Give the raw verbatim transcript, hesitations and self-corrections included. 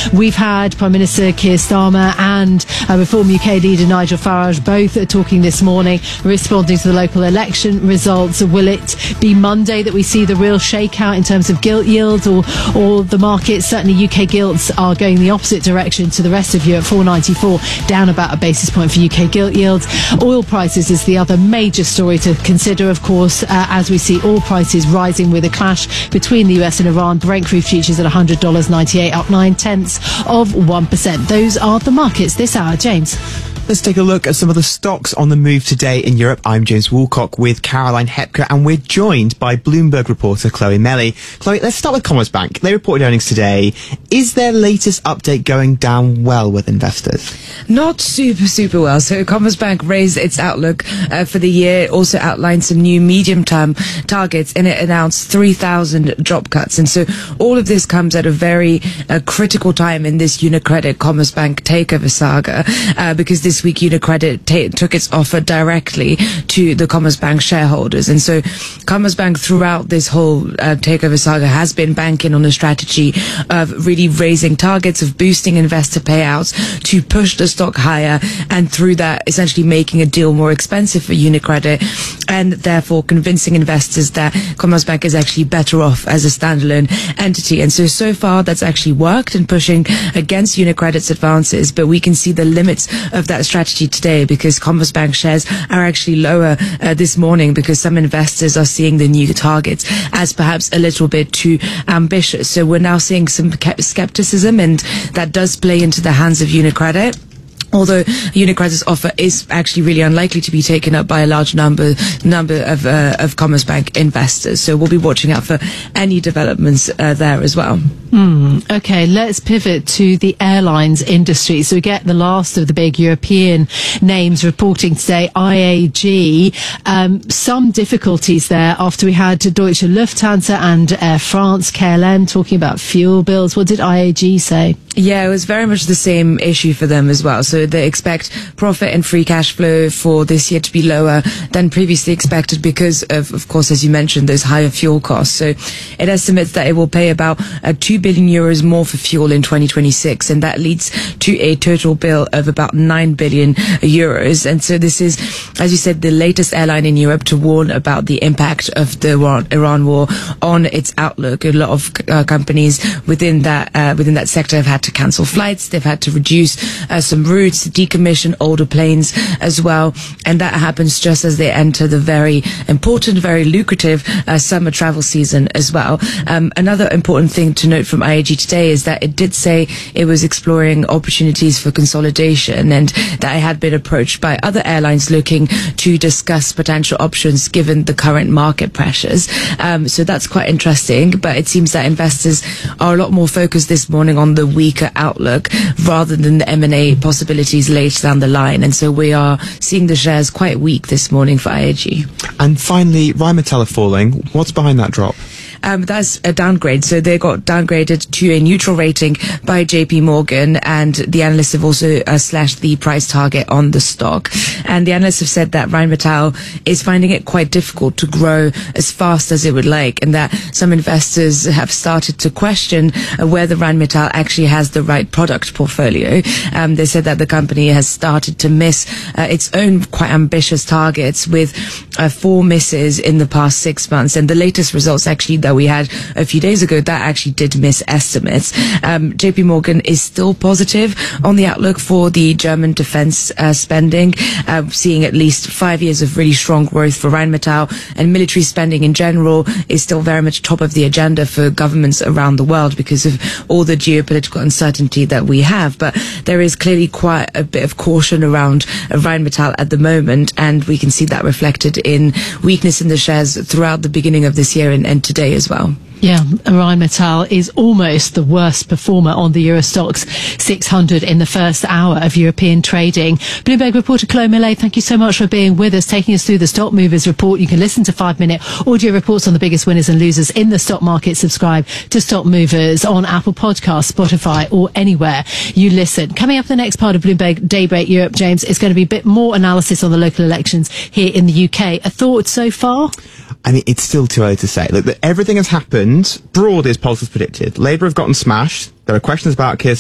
We've had Prime Minister Keir Starmer and uh, Reform U K leader Nigel Farage both are talking this morning, responding to the local election results. Will it be Monday that we see the real shakeout in terms of gilt yields, or, or the market? Certainly U K gilts are going the opposite direction to the rest of Europe, four ninety-four, down about a basis point for U K gilt yields. Oil prices is the other major story to consider, of course, uh, as we see oil prices rising with a clash between the U S and Iran. Brent crude futures at one hundred dollars ninety-eight, up nine tenths of one percent. Those are the markets this hour. James. Let's take a look at some of the stocks on the move today in Europe. I'm James Woolcock with Caroline Hepker, and we're joined by Bloomberg reporter Chloe Melly. Chloe, let's start with Commerzbank. They reported earnings today. Is their latest update going down well with investors? Not super, super well. So Commerzbank raised its outlook uh, for the year. It also outlined some new medium-term targets, and it announced three thousand job cuts. And so all of this comes at a very uh, critical time in this UniCredit Commerzbank takeover saga, uh, because this week UniCredit t- took its offer directly to the Commerzbank shareholders. And so Commerzbank throughout this whole uh, takeover saga has been banking on a strategy of really raising targets, of boosting investor payouts to push the stock higher, and through that essentially making a deal more expensive for UniCredit, and therefore convincing investors that Commerzbank is actually better off as a standalone entity. And so, so far that's actually worked in pushing against UniCredit's advances, but we can see the limits of that strategy today, because Commerzbank shares are actually lower uh, this morning, because some investors are seeing the new targets as perhaps a little bit too ambitious. So we're now seeing some skepticism, and that does play into the hands of UniCredit. Although UniCredit's offer is actually really unlikely to be taken up by a large number number of uh, of Commerzbank investors, so we'll be watching out for any developments uh, there as well. Mm, okay, let's pivot to the airlines industry. So we get the last of the big European names reporting today. I A G, um, some difficulties there after we had Deutsche Lufthansa and Air France, K L M talking about fuel bills. What did I A G say? Yeah, it was very much the same issue for them as well. So they expect profit and free cash flow for this year to be lower than previously expected because of, of course, as you mentioned, those higher fuel costs. So it estimates that it will pay about uh, two billion euros more for fuel in twenty twenty-six, and that leads to a total bill of about nine billion euros. And so this is, as you said, the latest airline in Europe to warn about the impact of the Iran, Iran war on its outlook. A lot of uh, companies within that uh, within that sector have had to cancel flights. They've had to reduce uh, some routes, decommission older planes as well, and that happens just as they enter the very important, very lucrative uh, summer travel season as well. Um, another important thing to note from I A G today is that it did say it was exploring opportunities for consolidation, and that it had been approached by other airlines looking to discuss potential options given the current market pressures. Um, so that's quite interesting, but it seems that investors are a lot more focused this morning on the weaker outlook rather than the M and A possibilities later down the line. And so we are seeing the shares quite weak this morning for I A G. And finally, Rheinmetall are falling. What's behind that drop? Um, that's a downgrade. So they got downgraded to a neutral rating by J P Morgan, and the analysts have also uh, slashed the price target on the stock. And the analysts have said that Rheinmetall is finding it quite difficult to grow as fast as it would like, and that some investors have started to question uh, whether Rheinmetall actually has the right product portfolio. Um, they said that the company has started to miss uh, its own quite ambitious targets, with uh, four misses in the past six months. And the latest results actually that we had a few days ago, that actually did miss estimates. Um, J P Morgan is still positive on the outlook for the German defense uh, spending, uh, seeing at least five years of really strong growth for Rheinmetall, and military spending in general is still very much top of the agenda for governments around the world because of all the geopolitical uncertainty that we have. But there is clearly quite a bit of caution around Rheinmetall at the moment, and we can see that reflected in weakness in the shares throughout the beginning of this year and, and today as well. Yeah, Rheinmetall is almost the worst performer on the Eurostoxx six hundred in the first hour of European trading. Bloomberg reporter Chloe Melly, thank you so much for being with us, taking us through the Stock Movers report. You can listen to five-minute audio reports on the biggest winners and losers in the stock market. Subscribe to Stock Movers on Apple Podcasts, Spotify, or anywhere you listen. Coming up in the next part of Bloomberg Daybreak Europe, James, is going to be a bit more analysis on the local elections here in the U K. A thought so far? I mean, it's still too early to say. Look, everything has happened broadly as pollsters predicted. Labour have gotten smashed. There are questions about Keir